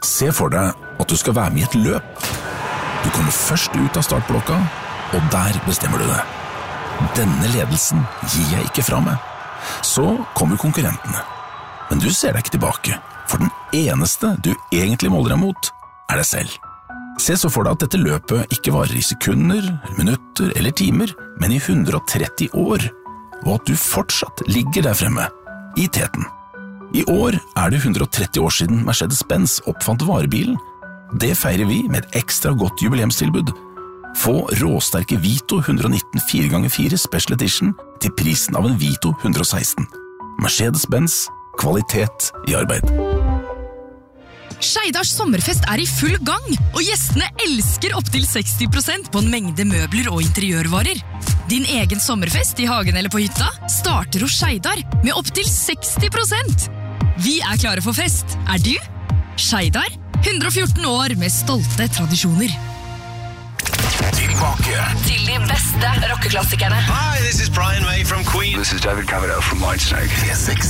Se for deg at du skal være med i et løp. Du kommer først ut av startblokka, og der bestemmer du det. Denne ledelsen gir jeg ikke fra meg. Så kommer konkurrentene. Men du ser deg ikke tilbake, for den eneste du egentlig måler deg mot, er deg selv. Se så for deg at dette løpet ikke varer i sekunder, minutter eller timer, men i 130 år, og at du fortsatt ligger der fremme, i teten. I år er det 130 år siden Mercedes-Benz oppfant varebilen. Det feirer vi med et ekstra godt jubileumstilbud. Få råsterke Vito 119 4x4 Special Edition til prisen av en Vito 116. Mercedes-Benz, kvalitet i arbeid. Skeidars sommerfest er i full gang, og gjestene elsker opptil 60% på en mengde møbler og interiørvarer. Din egen sommerfest i hagen eller på hytta starter hos Skeidar med opptil 60%. Vi er klare for fest, er du? Skeidar, 114 år med stolte tradisjoner. Tilbake Til de beste rockeklassikerne. Hi, this is Brian May from Queen. This is David Coverdale from Whitesnake. P6